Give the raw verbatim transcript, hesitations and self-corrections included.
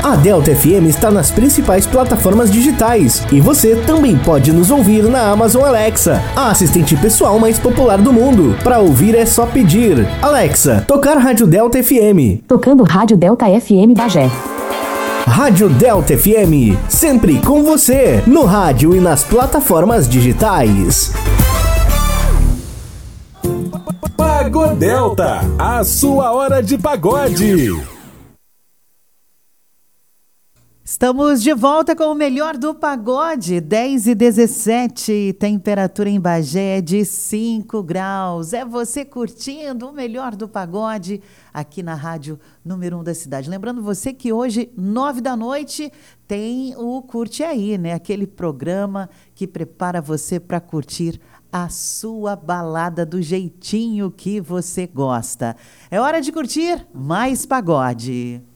A Delta F M está nas principais plataformas digitais e você também pode nos ouvir na Amazon Alexa, a assistente pessoal mais popular do mundo. Para ouvir é só pedir: Alexa, tocar Rádio Delta F M. Tocando Rádio Delta F M Bagé. Rádio Delta F M, sempre com você, no rádio e nas plataformas digitais. Pagodelta, a sua hora de pagode. Estamos de volta com o melhor do pagode, dez e dezessete, temperatura em Bagé é de cinco graus. É você curtindo o melhor do pagode aqui na rádio número um da cidade. Lembrando você que hoje, nove da noite, tem o Curte Aí, né? Aquele programa que prepara você para curtir a sua balada do jeitinho que você gosta. É hora de curtir mais pagode.